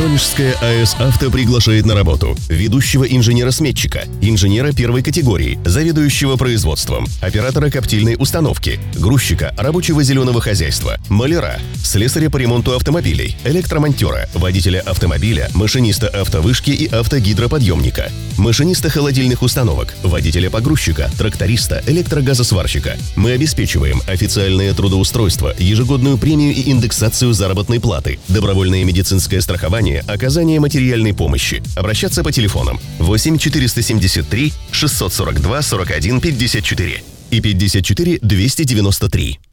Воронежская АЭС «Авто» приглашает на работу ведущего инженера-сметчика, инженера первой категории, заведующего производством, оператора коптильной установки, грузчика рабочего зеленого хозяйства, маляра, слесаря по ремонту автомобилей, электромонтера, водителя автомобиля, машиниста автовышки и автогидроподъемника, машиниста холодильных установок, водителя погрузчика, тракториста, электрогазосварщика. Мы обеспечиваем официальное трудоустройство, ежегодную премию и индексацию заработной платы, добровольное медицинское страхование, оказание материальной помощи. Обращаться по телефонам 8 473 642 41 54 и 54 293.